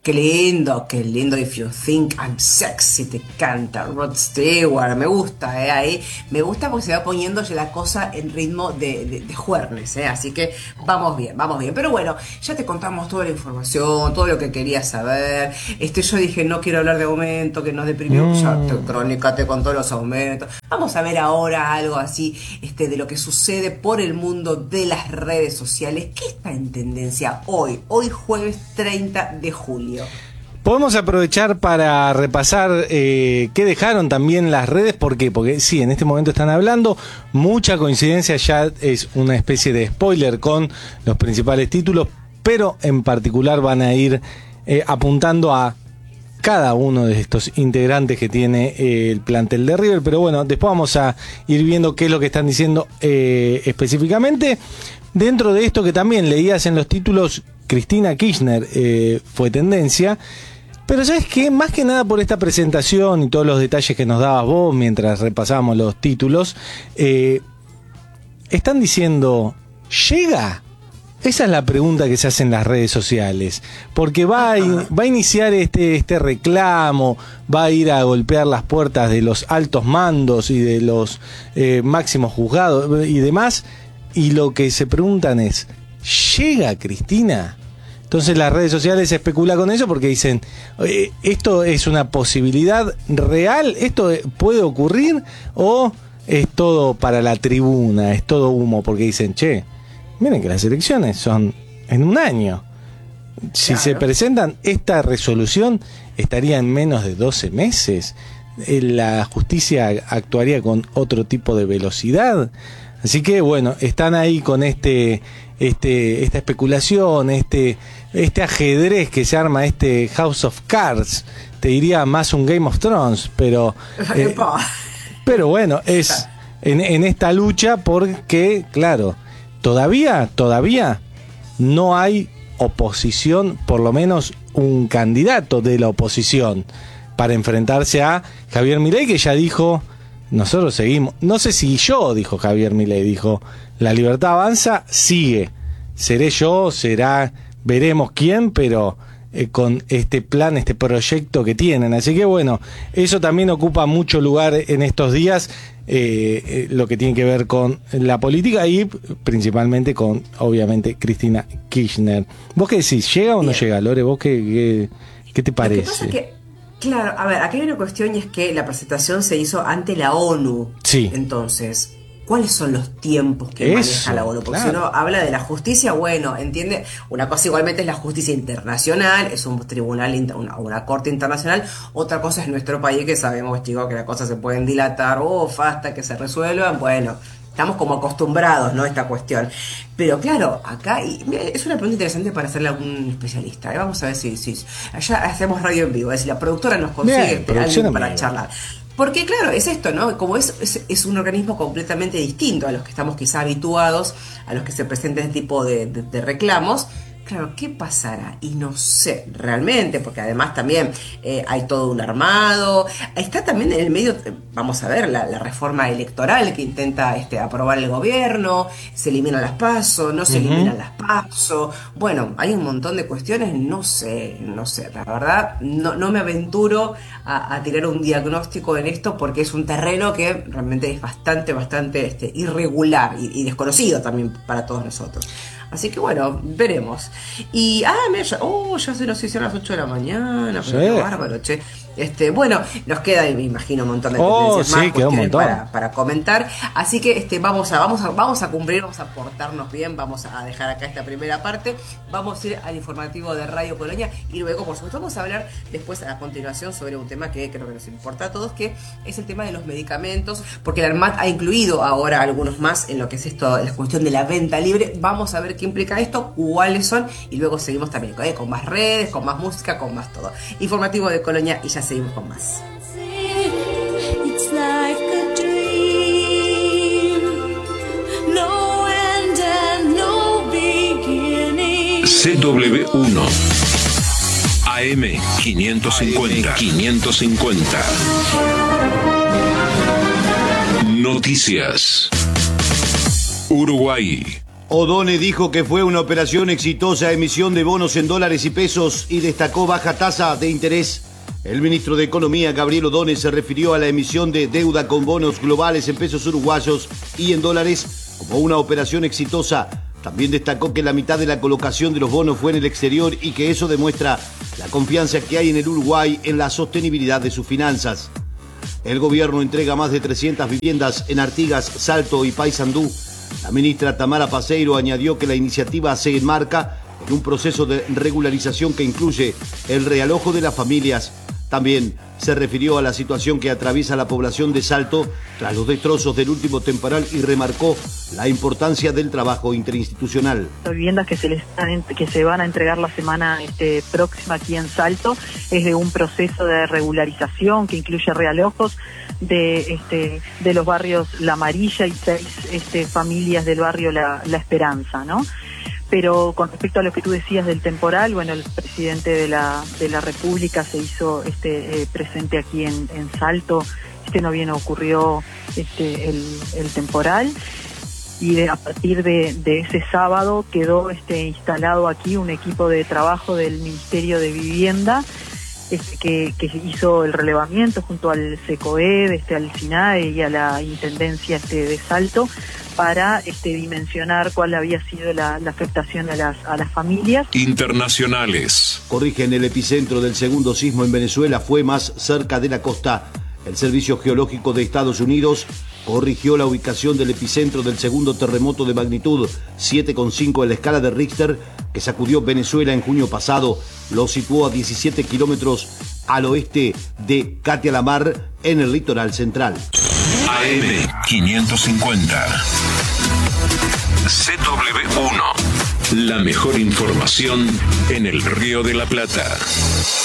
Qué lindo If You Think I'm Sexy, te canta Rod Stewart, me gusta, ahí, me gusta porque se va poniendo ya la cosa en ritmo de juernes, así que vamos bien, pero bueno, ya te contamos toda la información, todo lo que querías saber, yo dije no quiero hablar de aumento, que nos deprimió, ya Crónica te contó los aumentos, vamos a ver ahora algo así, de lo que sucede por el mundo de las redes sociales, ¿qué está en tendencia hoy jueves 30 de julio? Podemos aprovechar para repasar qué dejaron también las redes. ¿Por qué? Porque sí, en este momento están hablando. Mucha coincidencia, ya es una especie de spoiler con los principales títulos, pero en particular van a ir apuntando a cada uno de estos integrantes que tiene el plantel de River. Pero bueno, después vamos a ir viendo qué es lo que están diciendo específicamente. Dentro de esto que también leías en los títulos, Cristina Kirchner fue tendencia, pero ¿sabes qué? Más que nada por esta presentación y todos los detalles que nos dabas vos mientras repasábamos los títulos, están diciendo, ¿llega? Esa es la pregunta que se hace en las redes sociales, porque va a iniciar este reclamo, va a ir a golpear las puertas de los altos mandos y de los máximos juzgados y demás, y lo que se preguntan es, ¿llega Cristina? Entonces las redes sociales se especula con eso porque dicen, ¿esto es una posibilidad real? ¿Esto puede ocurrir? ¿O es todo para la tribuna? ¿Es todo humo? Porque dicen, che, miren que las elecciones son en un año. Si claro, se presentan, esta resolución estaría en menos de 12 meses. La justicia actuaría con otro tipo de velocidad. Así que bueno, están ahí con esta especulación, este ajedrez que se arma, este House of Cards, te diría más un Game of Thrones, pero bueno, es en esta lucha porque, claro, todavía no hay oposición, por lo menos un candidato de la oposición para enfrentarse a Javier Milei, que ya dijo, nosotros seguimos, no sé si dijo Javier Milei, dijo, la libertad avanza, sigue, seré yo, veremos quién, pero con este plan, este proyecto que tienen. Así que bueno, eso también ocupa mucho lugar en estos días, lo que tiene que ver con la política y principalmente con, obviamente, Cristina Kirchner. ¿Vos qué decís? ¿Llega o no llega, Lore? ¿Vos qué te parece? Lo que pasa es que, claro, a ver, aquí hay una cuestión y es que la presentación se hizo ante la ONU. Sí. Entonces, ¿cuáles son los tiempos que maneja la ONU? Porque claro, si uno habla de la justicia, bueno, entiende, una cosa igualmente es la justicia internacional, es un tribunal, una corte internacional, otra cosa es nuestro país, que sabemos, chicos, que las cosas se pueden dilatar, hasta que se resuelvan, bueno, estamos como acostumbrados, ¿no?, a esta cuestión. Pero claro, acá, es una pregunta interesante para hacerle a algún especialista. Vamos a ver si allá hacemos radio en vivo, es decir, la productora nos consigue alguien para charlar. Porque claro, es esto, ¿no? Como es un organismo completamente distinto a los que estamos quizá habituados, a los que se presentan este tipo de reclamos. Claro, ¿qué pasará? Y no sé, realmente, porque además también hay todo un armado. Está también en el medio, vamos a ver, la reforma electoral que intenta aprobar el gobierno, se eliminan las PASO, no se eliminan las PASO. Bueno, hay un montón de cuestiones, no sé, la verdad, no me aventuro a tirar un diagnóstico en esto porque es un terreno que realmente es bastante irregular y desconocido también para todos nosotros. Así que bueno, veremos. Y, mira, ya se nos hicieron las 8 de la mañana, pero qué bárbaro, che. Bueno, nos queda, me imagino, un montón de tendencias más cuestiones para comentar. Así que vamos a cumplir, vamos a portarnos bien, vamos a dejar acá esta primera parte. Vamos a ir al informativo de Radio Colonia y luego, por supuesto, vamos a hablar después a continuación sobre un tema que creo que nos importa a todos, que es el tema de los medicamentos, porque el ARMAT ha incluido ahora algunos más en lo que es esto, la cuestión de la venta libre. Vamos a ver qué implica esto, cuáles son, y luego seguimos también con más redes, con más música, con más todo. Informativo de Colonia y ya seguimos con más. CW1 AM 550 Noticias. Uruguay. Odone dijo que fue una operación exitosa, emisión de bonos en dólares y pesos, y destacó baja tasa de interés. El ministro de Economía, Gabriel Odone, se refirió a la emisión de deuda con bonos globales en pesos uruguayos y en dólares como una operación exitosa. También destacó que la mitad de la colocación de los bonos fue en el exterior y que eso demuestra la confianza que hay en el Uruguay en la sostenibilidad de sus finanzas. El gobierno entrega más de 300 viviendas en Artigas, Salto y Paysandú. La ministra Tamara Paseiro añadió que la iniciativa se enmarca en un proceso de regularización que incluye el realojo de las familias. También se refirió a la situación que atraviesa la población de Salto tras los destrozos del último temporal y remarcó la importancia del trabajo interinstitucional. Las viviendas que se van a entregar la semana próxima aquí en Salto es de un proceso de regularización que incluye realojos de los barrios La Amarilla y 6 familias del barrio La Esperanza, ¿no? Pero con respecto a lo que tú decías del temporal, bueno, el presidente de la República se hizo presente aquí en Salto. Este noviembre ocurrió el temporal y a partir de ese sábado quedó instalado aquí un equipo de trabajo del Ministerio de Vivienda que hizo el relevamiento junto al SECOED, al SINAE y a la Intendencia de Salto para dimensionar cuál había sido la afectación a las familias. Internacionales. Corrigen, el epicentro del segundo sismo en Venezuela fue más cerca de la costa. El Servicio Geológico de Estados Unidos corrigió la ubicación del epicentro del segundo terremoto de magnitud 7,5 en la escala de Richter que sacudió Venezuela en junio pasado. Lo situó a 17 kilómetros al oeste de Catia-la-Mar, en el litoral central. AM 550. CW1. La mejor información en el Río de la Plata.